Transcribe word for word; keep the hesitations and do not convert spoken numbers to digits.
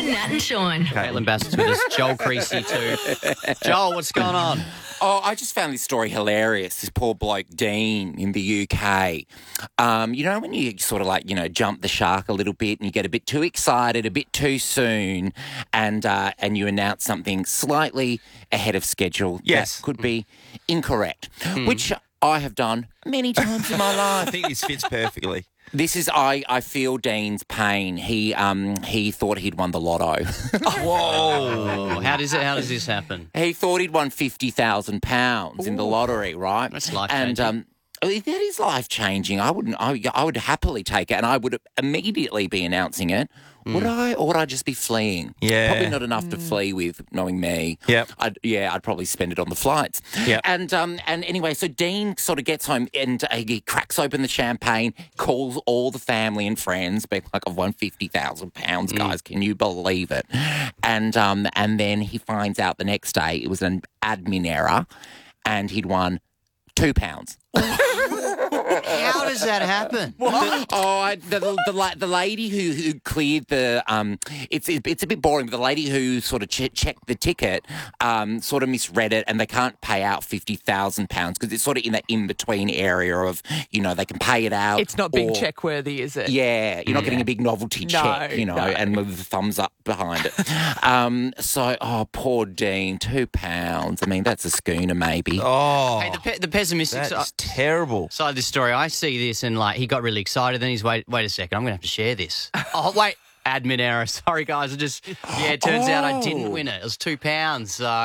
Nat and Sean. Caitlin Bassett's with us. Joel Creasy too. Joel, what's going on? Oh, I just found this story hilarious. This poor bloke, Dean, in the U K. Um, you know, when you sort of like, you know, jump the shark a little bit and you get a bit too excited, a bit too soon, and uh, and you announce something slightly ahead of schedule Yes. that could be incorrect, which I have done many times in my life. I think this fits perfectly. This is I, I feel Dean's pain. He um he thought he'd won the lotto. Oh, how does it? How does this happen? He thought he'd won fifty thousand pounds in the lottery, right? That's life And changing. um, that is life changing. I wouldn't. I, I would happily take it, and I would immediately be announcing it. Would I, or would I just be fleeing? Yeah. Probably not enough to flee with, knowing me. Yep. I'd, yeah, I'd probably spend it on the flights. Yep. And um, and anyway, so Dean sort of gets home and uh, he cracks open the champagne, calls all the family and friends, being like, "I've won fifty thousand pounds, guys. Can you believe it?" And um, and then he finds out the next day it was an admin error, and he'd won two pounds. How does that happen? The, oh, I, the, the, the, la- the lady who, who cleared the, um, it's it's a bit boring, but the lady who sort of che- checked the ticket um, sort of misread it, and they can't pay out fifty thousand pounds because it's sort of in that in-between area of, you know, they can pay it out. It's not big or- check worthy, is it? Yeah, you're not getting a big novelty No, check, you know, no. and with the thumbs up behind it. um, so, oh, poor Dean, two pounds. I mean, that's a schooner maybe. Oh, Hey, the, pe- the pessimistic that side, is terrible. side of this story, I see this and like he got really excited. Then he's wait, wait a second, I'm going to have to share this. Oh wait, admin error. Sorry guys, I just yeah. It turns out I didn't win it. It was two pounds. So